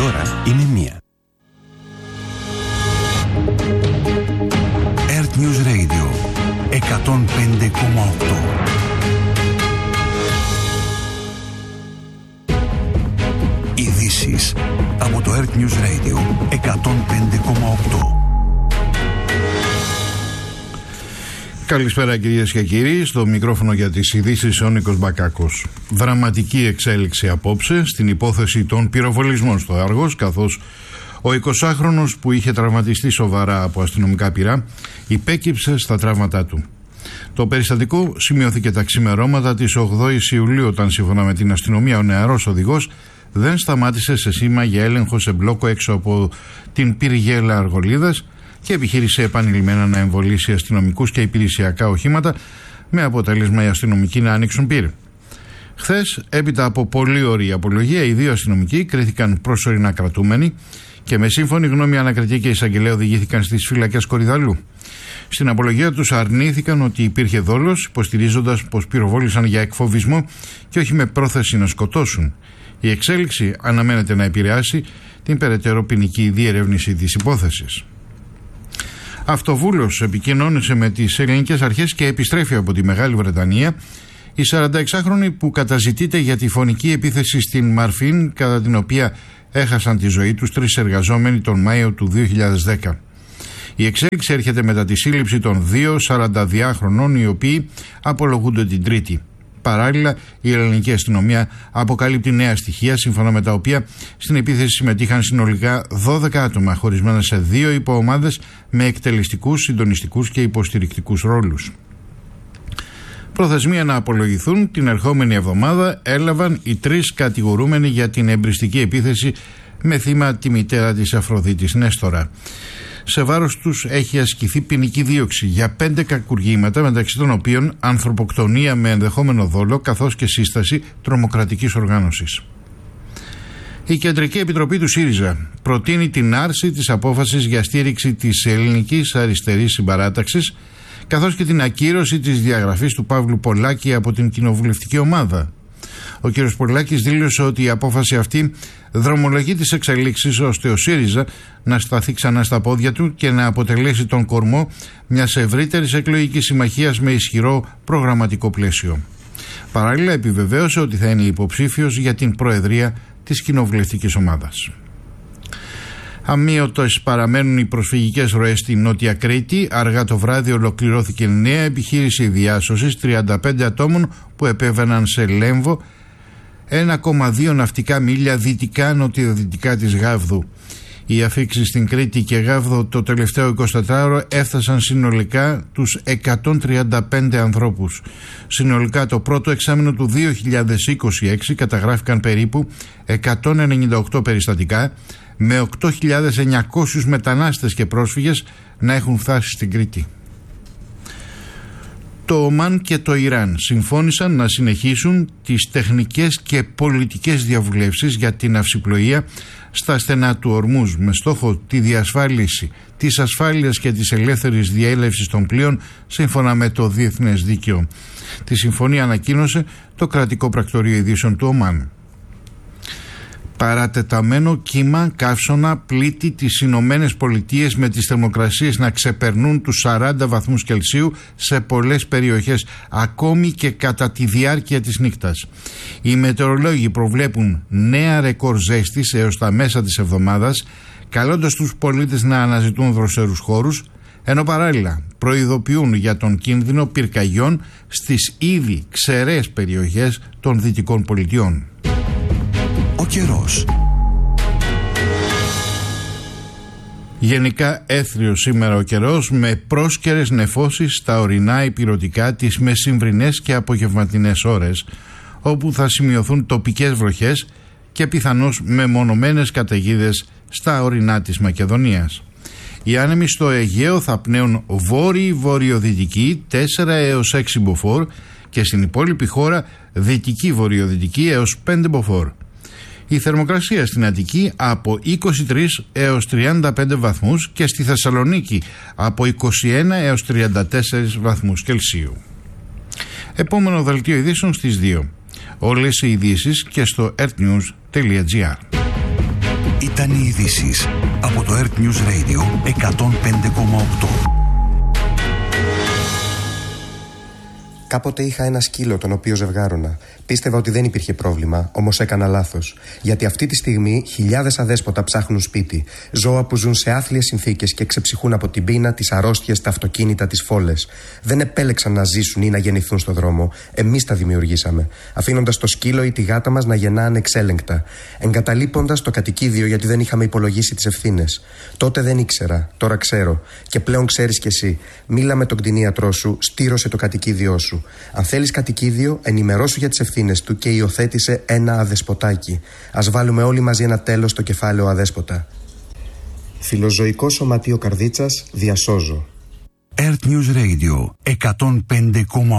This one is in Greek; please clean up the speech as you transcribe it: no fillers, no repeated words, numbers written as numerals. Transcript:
ώρα είναι 1. Earth News Radio 105,8. Ειδήσεις από το Earth News Radio 105,8. Καλησπέρα κυρίες και κύριοι, στο μικρόφωνο για τις ειδήσεις ο Νίκος Μπακάκος. Δραματική εξέλιξη απόψε στην υπόθεση των πυροβολισμών στο Άργος, καθώς ο 20χρονος που είχε τραυματιστεί σοβαρά από αστυνομικά πυρά υπέκυψε στα τραύματά του. Το περιστατικό σημειώθηκε τα ξημερώματα της 8ης Ιουλίου, όταν σύμφωνα με την αστυνομία ο νεαρός οδηγός δεν σταμάτησε σε σήμα για έλεγχο σε μπλόκο έξω από την πυρηγέλα Αργολίδας και επιχείρησε επανειλημμένα να εμβολήσει αστυνομικούς και υπηρεσιακά οχήματα, με αποτέλεσμα οι αστυνομικοί να ανοίξουν πυρ. Χθες, έπειτα από πολλή ωρή απολογία, οι δύο αστυνομικοί κρίθηκαν προσωρινά κρατούμενοι και με σύμφωνη γνώμη ανακριτή και εισαγγελέα οδηγήθηκαν στις φυλακές Κορυδαλλού. Στην απολογία τους αρνήθηκαν ότι υπήρχε δόλος, υποστηρίζοντας πως πυροβόλησαν για εκφοβισμό και όχι με πρόθεση να σκοτώσουν. Η εξέλιξη αναμένεται να επηρεάσει την περαιτέρω ποινική διερεύνηση της υπόθεσης. Αυτοβούλος επικοινώνησε με τις ελληνικές αρχές και επιστρέφει από τη Μεγάλη Βρετανία η 46χρονη που καταζητείται για τη φωνική επίθεση στην Μαρφίν, κατά την οποία έχασαν τη ζωή τους 3 εργαζόμενοι τον Μάιο του 2010. Η εξέλιξη έρχεται μετά τη σύλληψη των 2 42χρονων, οι οποίοι απολογούνται την Τρίτη. Παράλληλα, η ελληνική αστυνομία αποκαλύπτει νέα στοιχεία, σύμφωνα με τα οποία στην επίθεση συμμετείχαν συνολικά 12 άτομα, χωρισμένα σε 2 υποομάδες με εκτελεστικούς, συντονιστικούς και υποστηρικτικούς ρόλους. Προθεσμία να απολογηθούν την ερχόμενη εβδομάδα έλαβαν οι 3 κατηγορούμενοι για την εμπριστική επίθεση με θύμα τη μητέρα της Αφροδίτης Νέστορα. Σε βάρος τους έχει ασκηθεί ποινική δίωξη για 5 κακουργήματα, μεταξύ των οποίων ανθρωποκτονία με ενδεχόμενο δόλο, καθώς και σύσταση τρομοκρατικής οργάνωσης. Η Κεντρική Επιτροπή του ΣΥΡΙΖΑ προτείνει την άρση της απόφασης για στήριξη της Ελληνικής Αριστερής Συμπαράταξης, καθώς και την ακύρωση της διαγραφής του Παύλου Πολάκη από την κοινοβουλευτική ομάδα. Ο κ. Πολάκης δήλωσε ότι η απόφαση αυτή δρομολογεί τις εξελίξεις ώστε ο ΣΥΡΙΖΑ να σταθεί ξανά στα πόδια του και να αποτελέσει τον κορμό μιας ευρύτερης εκλογικής συμμαχίας με ισχυρό προγραμματικό πλαίσιο. Παράλληλα, επιβεβαίωσε ότι θα είναι υποψήφιος για την προεδρία της κοινοβουλευτικής ομάδας. Αμύωτες παραμένουν οι προσφυγικές ροές στη Νότια Κρήτη. Αργά το βράδυ ολοκληρώθηκε νέα επιχείρηση διάσωσης 35 ατόμων που επέβαιναν σε Λέμβο, 1,2 ναυτικά μίλια δυτικά-νοτιοδυτικά της Γάβδου. Οι αφίξεις στην Κρήτη και Γάβδο το τελευταίο 24ωρο έφτασαν συνολικά τους 135 ανθρώπους. Συνολικά το πρώτο εξάμηνο του 2026 καταγράφηκαν περίπου 198 περιστατικά, με 8.900 μετανάστες και πρόσφυγες να έχουν φτάσει στην Κρήτη. Το Ομάν και το Ιράν συμφώνησαν να συνεχίσουν τις τεχνικές και πολιτικές διαβουλεύσεις για την αυσιπλοεία στα στενά του Ορμούζ, με στόχο τη διασφάλιση της ασφάλειας και της ελεύθερης διέλευσης των πλοίων σύμφωνα με το διεθνές δίκαιο. Τη συμφωνία ανακοίνωσε το κρατικό πρακτορείο ειδήσεων του Ομάν. Παρατεταμένο κύμα καύσωνα πλήττει τις Ηνωμένες Πολιτείες, με τις θερμοκρασίες να ξεπερνούν τους 40 βαθμούς Κελσίου σε πολλές περιοχές, ακόμη και κατά τη διάρκεια της νύχτας. Οι μετεωρολόγοι προβλέπουν νέα ρεκόρ ζέστης έως τα μέσα της εβδομάδας, καλώντας τους πολίτες να αναζητούν δροσερούς χώρους, ενώ παράλληλα προειδοποιούν για τον κίνδυνο πυρκαγιών στις ήδη ξερές περιοχές των Δυτικών Πολιτειών. Ο καιρός. Γενικά έθριος σήμερα ο καιρός, με πρόσκαιρες νεφώσεις στα ορεινά υπηρωτικά τις μεσημβρινές και απογευματινές ώρες, όπου θα σημειωθούν τοπικές βροχές και πιθανώς μεμονωμένες καταιγίδες στα ορεινά της Μακεδονίας. Οι άνεμοι στο Αιγαίο θα πνέουν βόρειο-βορειοδυτική 4 έως 6 μποφόρ και στην υπόλοιπη χώρα δυτική-βορειοδυτική έως 5 μποφόρ. Η θερμοκρασία στην Αττική από 23 έως 35 βαθμούς και στη Θεσσαλονίκη από 21 έως 34 βαθμούς Κελσίου. Επόμενο δελτίο ειδήσεων στις 2. Όλες οι ειδήσεις και στο earthnews.gr. Ήταν οι ειδήσεις από το Earth News Radio 105,8. Κάποτε είχα ένα σκύλο τον οποίο ζευγάρωνα. Πίστευα ότι δεν υπήρχε πρόβλημα, όμως έκανα λάθος. Γιατί αυτή τη στιγμή χιλιάδες αδέσποτα ψάχνουν σπίτι. Ζώα που ζουν σε άθλιες συνθήκες και ξεψυχούν από την πείνα, τις αρρώστιες, τα αυτοκίνητα, τις φόλες. Δεν επέλεξαν να ζήσουν ή να γεννηθούν στο δρόμο. Εμείς τα δημιουργήσαμε. Αφήνοντας το σκύλο ή τη γάτα μας να γεννά ανεξέλεγκτα. Εγκαταλείποντας το κατοικίδιο γιατί δεν είχαμε υπολογίσει τις ευθύνες. Τότε δεν ήξερα, τώρα ξέρω. Και πλέον ξέρεις κι εσύ. Μίλα με τον κτηνίατρό σου, στήρωσε το κατοικίδιό σου. Αν θέλεις κατοικίδιο, ενημερώσου για τις ευθύνες του και υιοθέτησε ένα αδεσποτάκι. Ας βάλουμε όλοι μαζί ένα τέλος στο κεφάλαιο αδέσποτα. Φιλοζωικό Σωματείο Καρδίτσας, διασώζω. Earth News Radio 105,8.